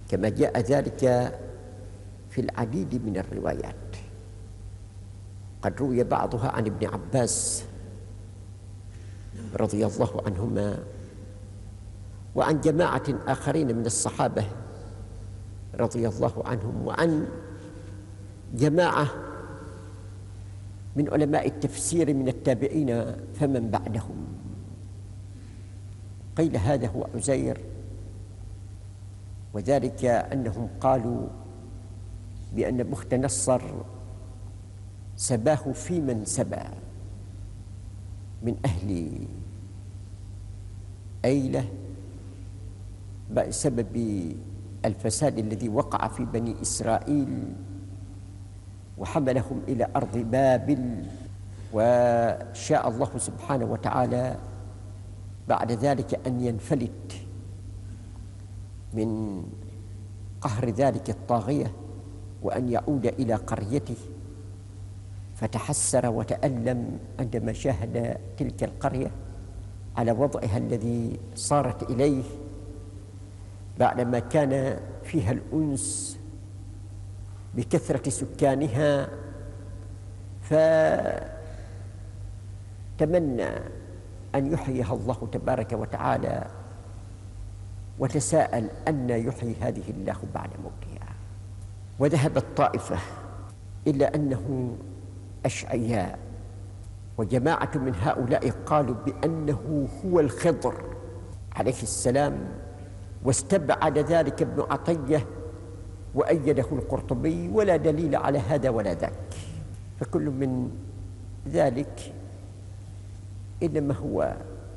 كما جاء ذلك في العديد من الروايات. قد روي بعضها عن ابن عباس رضي الله عنهما، وعن جماعة آخرين من الصحابة رضي الله عنهم، وعن جماعة من علماء التفسير من التابعين فمن بعدهم. قيل هذا هو عزير، وذلك أنهم قالوا بأن بخت نصر سباه في من سبى من أهل أيلة بسبب الفساد الذي وقع في بني إسرائيل، وحملهم إلى أرض بابل، وشاء الله سبحانه وتعالى بعد ذلك أن ينفلت من قهر ذلك الطاغية وأن يعود إلى قريته، فتحسر وتألم عندما شاهد تلك القرية على وضعها الذي صارت إليه بعدما كان فيها الأنس بكثرة سكانها. فتمنى أن يحييها الله تبارك وتعالى، وتساءل أن يحيي هذه الله بعد موتها. وذهبت طائفة إلا أنه أشعياء، وجماعة من هؤلاء قالوا بأنه هو الخضر عليه السلام، واستبعد ذلك ابن عطية وأيده القرطبي، ولا دليل على هذا ولا ذاك. فكل من ذلك إنما هو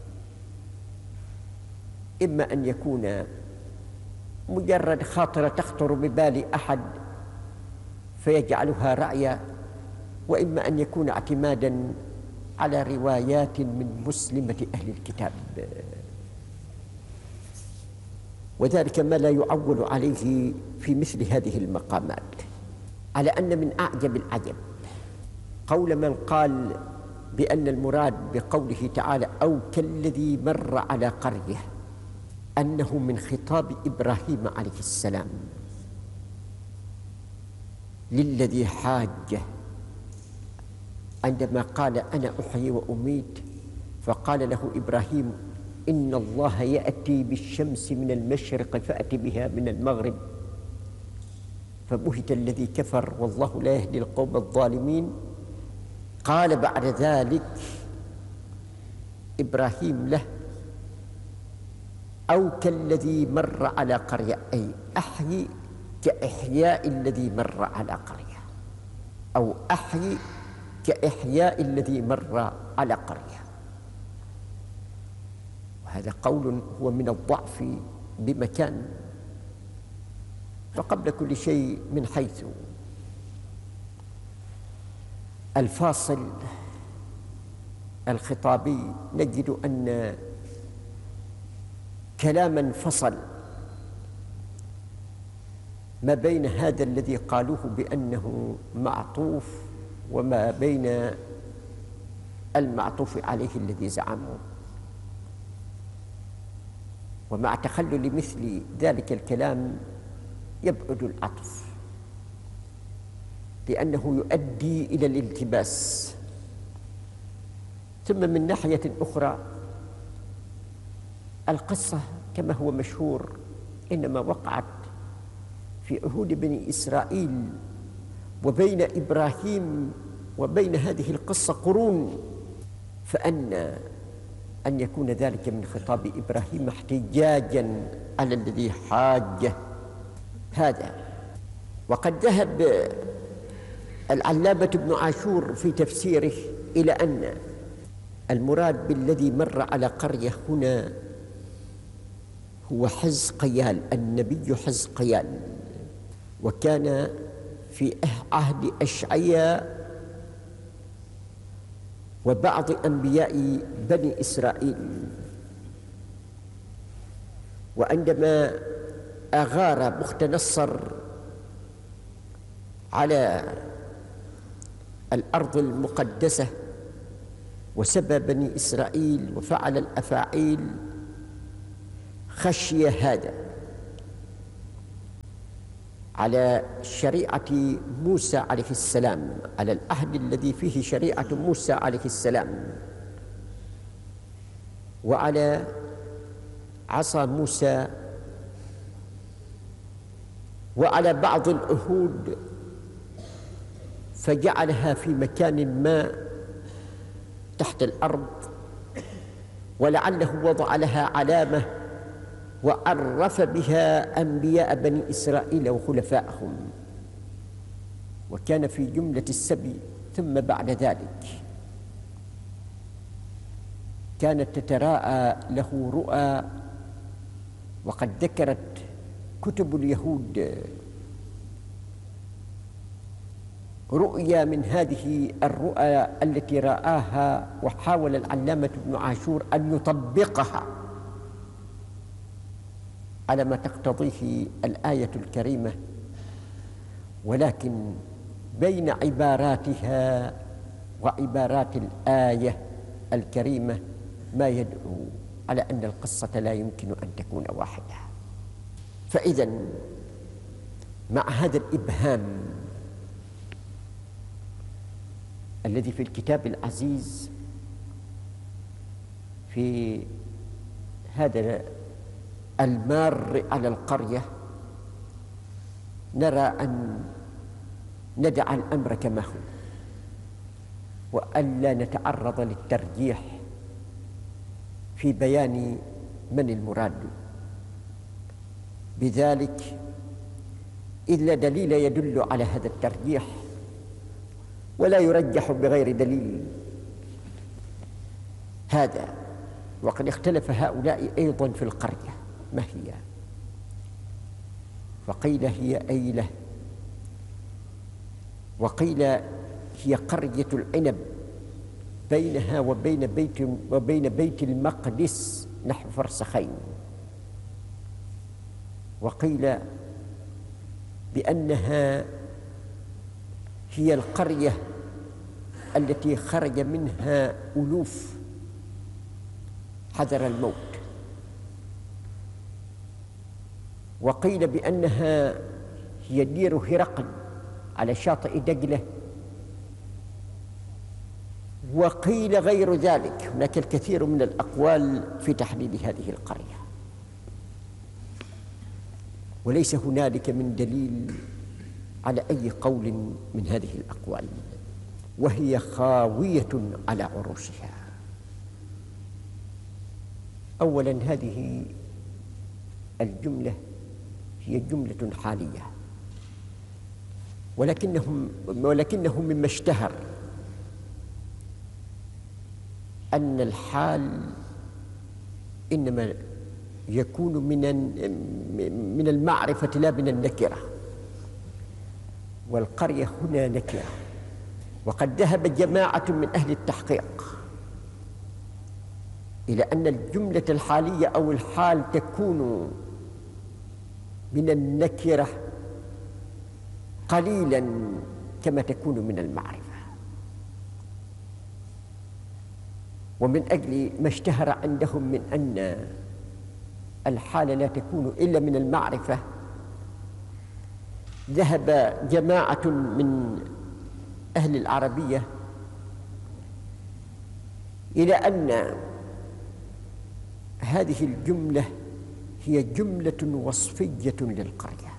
إما أن يكون مجرد خاطرة تخطر ببال أحد فيجعلها رأيا، وإما أن يكون اعتمادا على روايات من مسلمة أهل الكتاب، وذلك ما لا يعول عليه في مثل هذه المقامات. على أن من أعجب العجب قول من قال بأن المراد بقوله تعالى أو كالذي مر على قرية أنه من خطاب إبراهيم عليه السلام للذي حاجه عندما قال أنا أحيي وأميت، فقال له إبراهيم إن الله يأتي بالشمس من المشرق فأت بها من المغرب، فبهت الذي كفر والله لا يهدي القوم الظالمين. قال بعد ذلك إبراهيم له أو كالذي مر على قرية، أي أحيي كإحياء الذي مر على قرية، أو أحيي كإحياء الذي مر على قرية. وهذا قول هو من الضعف بمكان. فقبل كل شيء من حيث الفاصل الخطابي نجد أن كلاما فصل ما بين هذا الذي قالوه بأنه معطوف وما بين المعطوف عليه الذي زعموا. ومع تخلل مثل ذلك الكلام يبعد العطف، لأنه يؤدي إلى الالتباس. ثم من ناحية أخرى القصة كما هو مشهور إنما وقعت في عهود بني إسرائيل، وبين إبراهيم وبين هذه القصة قرون، أن يكون ذلك من خطاب إبراهيم احتجاجا على الذي حاجه هذا. وقد ذهب العلامة ابن عاشور في تفسيره إلى أن المراد بالذي مر على قرية هنا هو حزقيال، النبي حزقيال، وكان في عهد أشعياء وبعض أنبياء بني إسرائيل. وعندما أغار بخت نصر على الأرض المقدسة وسبى بني إسرائيل وفعل الأفاعيل، خشي هذا على شريعة موسى عليه السلام، على العهد الذي فيه شريعة موسى عليه السلام، وعلى عصا موسى، وعلى بعض العهود فجعلها في مكان ما تحت الأرض، ولعله وضع لها علامة وعرف بها أنبياء بني إسرائيل وخلفائهم، وكان في جملة السبي. ثم بعد ذلك كانت تتراءى له رؤى، وقد ذكرت كتب اليهود رؤيا من هذه الرؤى التي رآها، وحاول العلامة ابن عاشور أن يطبقها على ما تقتضيه الآية الكريمة، ولكن بين عباراتها وعبارات الآية الكريمة ما يدعو على أن القصة لا يمكن أن تكون واحدة. فإذا مع هذا الإبهام الذي في الكتاب العزيز في هذا المار على القرية، نرى أن ندع الأمر كما هو، وألا نتعرض للترجيح في بيان من المراد بذلك، إلا دليل يدل على هذا الترجيح، ولا يرجح بغير دليل. هذا وقد اختلف هؤلاء أيضا في القرية ما هي، فقيل هي أيلة، وقيل هي قرية العنب، بينها وبين بيت المقدس نحو فرسخين، وقيل بأنها هي القرية التي خرج منها ألوف حذر الموت، وقيل بأنها هي دير هرقل على شاطئ دجلة، وقيل غير ذلك. هناك الكثير من الأقوال في تحديد هذه القرية، وليس هنالك من دليل على أي قول من هذه الأقوال، وهي خاوية على عروشها. أولاً هذه الجملة هي جملة حالية، ولكنه مما اشتهر أن الحال إنما يكون من المعرفة لا من النكرة، والقرية هنا نكرة. وقد ذهب جماعة من أهل التحقيق إلى أن الجملة الحالية أو الحال تكون من النكرة قليلاً كما تكون من المعرفة، ومن أجل ما اشتهر عندهم من أن الحال لا تكون إلا من المعرفة، ذهب جماعة من أهل العربية إلى أن هذه الجملة هي جملة وصفية للقرية،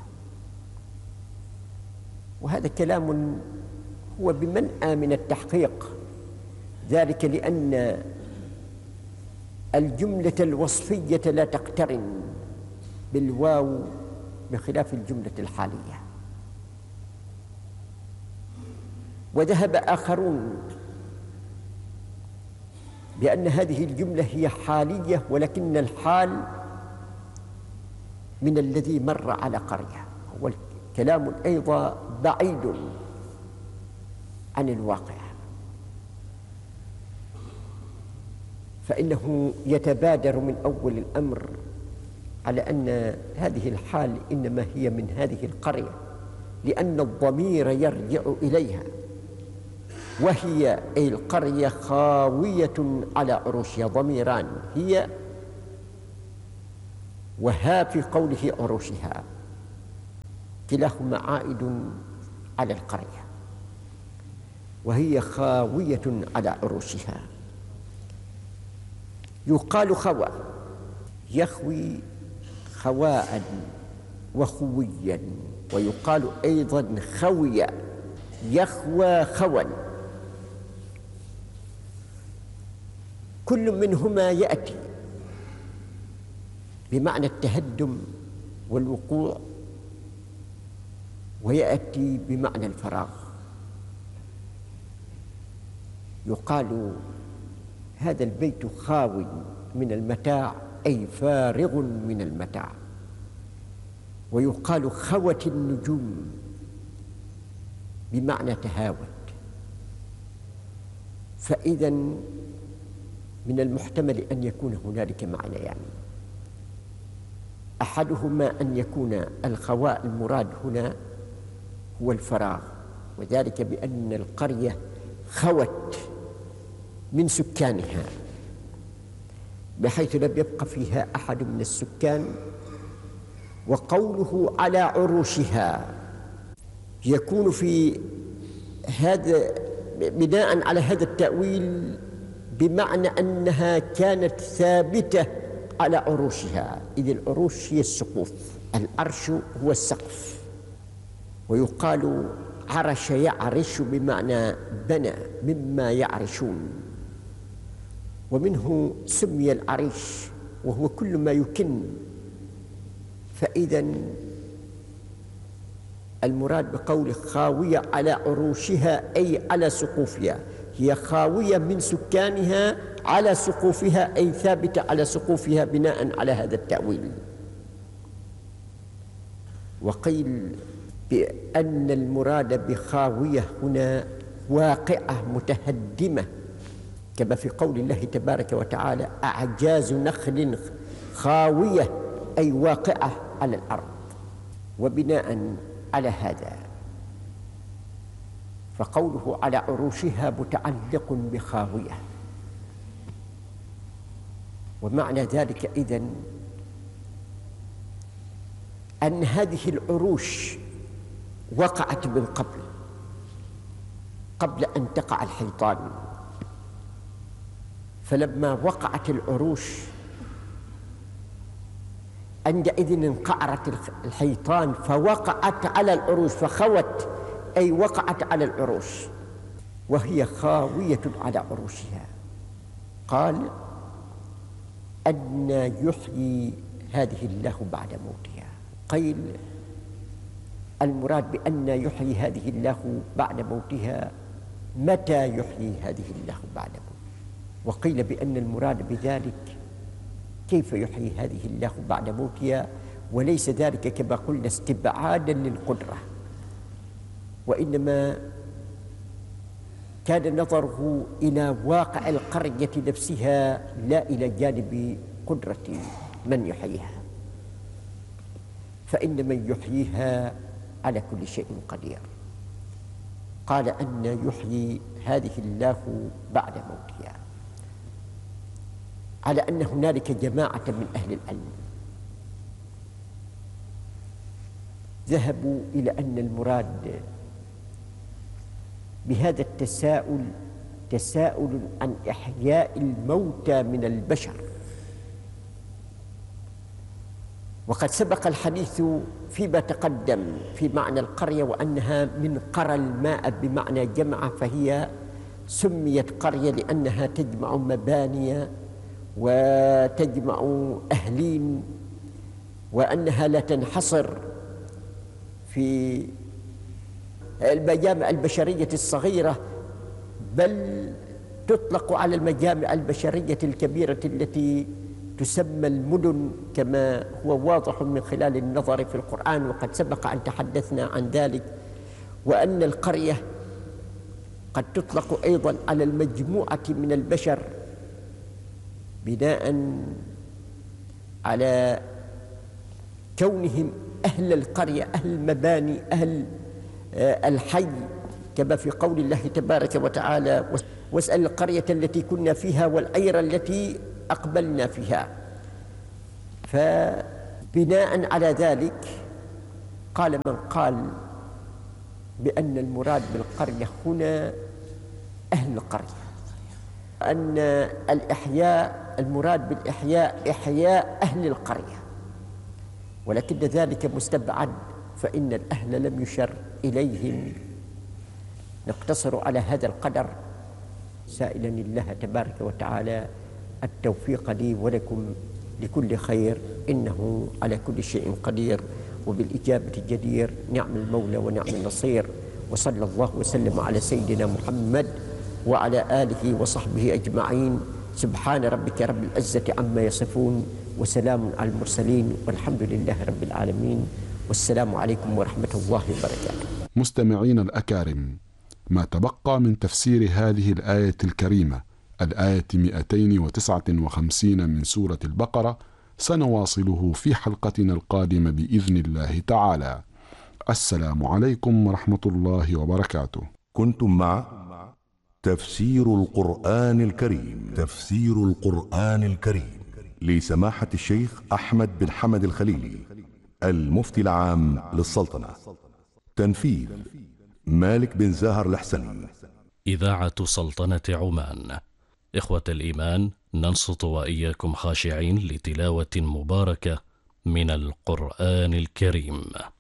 وهذا كلام هو بمنأى من التحقيق، ذلك لأن الجملة الوصفية لا تقترن بالواو بخلاف الجملة الحالية. وذهب آخرون بأن هذه الجملة هي حالية، ولكن الحال من الذي مر على قرية، والكلام أيضا بعيد عن الواقع، فإنه يتبادر من أول الأمر على أن هذه الحال إنما هي من هذه القرية، لأن الضمير يرجع إليها، وهي أي القرية خاوية على عروشها. ضميران، هي وها في قوله عروشها، كلاهما عائد على القرية، وهي خاوية على عروشها. يقال خوى، يخوي خواء وخويا، ويقال أيضا خوي، يخوى خوا. كل منهما يأتي بمعنى التهدم والوقوع، ويأتي بمعنى الفراغ. يقال هذا البيت خاوي من المتاع، أي فارغ من المتاع. ويقال خوت النجوم بمعنى تهاوت. فإذا من المحتمل أن يكون هنالك معنيان، أحدهما أن يكون الخواء المراد هنا هو الفراغ، وذلك بأن القرية خوت من سكانها بحيث لم يبق فيها أحد من السكان. وقوله على عروشها يكون في هذا بناء على هذا التأويل بمعنى أنها كانت ثابتة على عروشها، إذ العروش هي السقوف، العرش هو السقف. ويقال عرش يعرش بمعنى بنى مما يعرشون، ومنه سمي العريش وهو كل ما يكن. فإذا المراد بقول خاوية على عروشها أي على سقوفها، هي خاوية من سكانها على سقوفها، أي ثابتة على سقوفها بناء على هذا التأويل. وقيل بأن المراد بخاوية هنا واقعة متهدمة، كما في قول الله تبارك وتعالى أعجاز نخل خاوية، أي واقعة على الأرض. وبناء على هذا فقوله على عروشها متعلق بخاوية، ومعنى ذلك إذن أن هذه العروش وقعت من قبل أن تقع الحيطان. فلما وقعت العروش عندئذ انقعرت الحيطان فوقعت على العروش، فخوت أي وقعت على العروش، وهي خاوية على عروشها. قال أنى يحيي هذه الله بعد موتها. قيل المراد بأنى يحيي هذه الله بعد موتها، متى يحيي هذه الله بعد موتها؟ وقيل بأن المراد بذلك كيف يحيي هذه الله بعد موتها، وليس ذلك كما قلنا استبعادا للقدرة، وإنما كان نظره إلى واقع القرية نفسها لا إلى جانب قدرة من يحييها، فإن من يحييها على كل شيء قدير. قال أن يحيي هذه الله بعد موتها، على أن هنالك جماعة من أهل العلم ذهبوا إلى أن المراد بهذا التساؤل تساؤل عن إحياء الموتى من البشر. وقد سبق الحديث فيما تقدم في معنى القرية، وأنها من قرى الماء بمعنى جمع، فهي سميت قرية لأنها تجمع مباني وتجمع أهلين، وأنها لا تنحصر في المجامع البشرية الصغيرة، بل تطلق على المجامع البشرية الكبيرة التي تسمى المدن، كما هو واضح من خلال النظر في القرآن، وقد سبق أن تحدثنا عن ذلك. وأن القرية قد تطلق أيضا على المجموعة من البشر بناء على كونهم أهل القرية، أهل المباني، أهل الحي، كما في قول الله تبارك وتعالى واسأل القرية التي كنا فيها والعير التي أقبلنا فيها. فبناء على ذلك قال من قال بأن المراد بالقرية هنا أهل القرية، أن الإحياء المراد بالإحياء إحياء أهل القرية، ولكن ذلك مستبعد، فإن الأهل لم يشر إليهم. نقتصر على هذا القدر، سائلا الله تبارك وتعالى التوفيق لي ولكم لكل خير، إنه على كل شيء قدير وبالإجابة جدير. نعم المولى ونعم النصير، وصلى الله وسلم على سيدنا محمد وعلى آله وصحبه أجمعين. سبحان ربك رب العزة عما يصفون، وسلام على المرسلين، والحمد لله رب العالمين، والسلام عليكم ورحمة الله وبركاته. مستمعين الأكارم، ما تبقى من تفسير هذه الآية الكريمة، الآية 259 من سورة البقرة، سنواصله في حلقتنا القادمة بإذن الله تعالى. السلام عليكم ورحمة الله وبركاته. كنتم مع تفسير القرآن الكريم، تفسير القرآن الكريم لسماحة الشيخ أحمد بن حمد الخليلي، المفتي العام للسلطنة. تنفيذ مالك بن زاهر الحسني. إذاعة سلطنة عمان. إخوة الإيمان، ننصت وإياكم خاشعين لتلاوة مباركة من القرآن الكريم.